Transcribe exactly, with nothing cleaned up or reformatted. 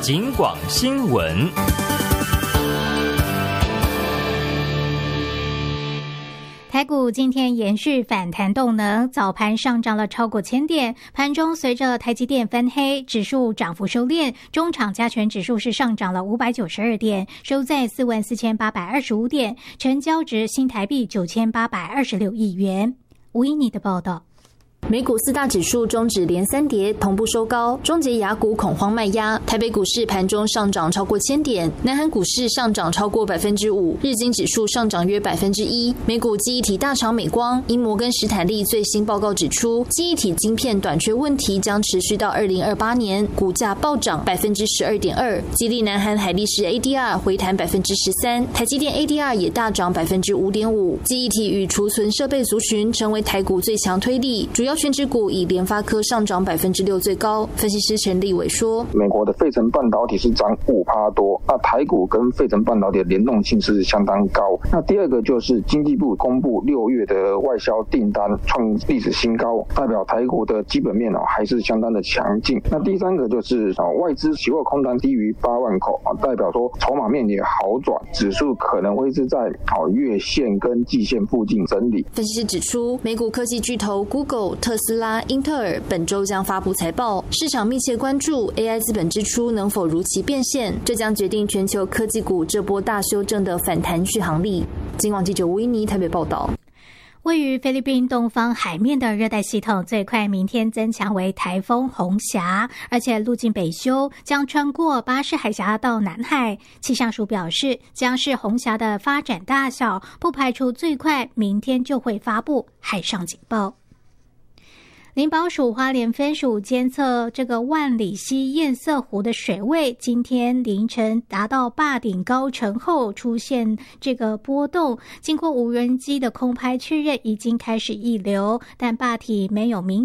警广新闻。 台股今天延续反弹动能，早盘上涨了超过千点，盘中随着台积电翻黑，指数涨幅收敛，中场加权指数是上涨了五百九十二点，收在四万四千八百二十五点，成交值新台币九千八百二十六亿元。吴依妮的报道。 美股四大指数终止连三跌，同步收高，终结亚股恐慌卖压。台北股市盘中上涨超过千点，南韩股市上涨超过百分之五，日经指数上涨约百分之一。美股记忆体大厂美光，因摩根士坦利最新报告指出，记忆体晶片短缺问题将持续到二零二八年，股价暴涨百分之十二点二，激励南韩海力士 A D R 回弹百分之十三，台积电 A D R 也大涨百分之五点五。记忆体与储存设备族群成为台股最强推力，主要全指股以联发科上涨百分之六最高。分析师陈立伟说， 美国的费城半导体是涨五趴多，那台股跟费城半导体的联动性是相当高。那第二个就是经济部公布六月的外销订单创历史新高，代表台股的基本面哦还是相当的强劲。那第三个就是啊外资期货空单低于八万口啊，代表说筹码面也好转，指数可能会是在哦月线跟季线附近整理。 分析师指出，美股科技巨头 Google、特斯拉、英特尔本周将发布财报，市场密切关注 A I 资本支出能否如期变现，这将决定全球科技股这波大修正的反弹续航力。今晚记者吴依妮台北报道。 位于菲律宾东方海面的热带系统最快明天增强为台风红霞，而且路径北修，将穿过巴士海峡到南海。气象署表示，将是红霞的发展大小，不排除最快明天就会发布海上警报。林保署花莲分署监测这个万里溪堰塞湖的水位，今天凌晨达到坝顶高层后出现这个波动，经过无人机的空拍确认已经开始溢流，但坝体没有明